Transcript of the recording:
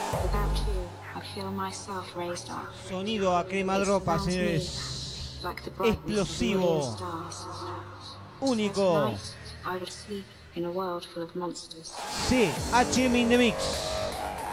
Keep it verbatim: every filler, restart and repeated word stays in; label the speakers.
Speaker 1: Sonido a quemadropa, señores. Explosivo. Único. C H M in the mix.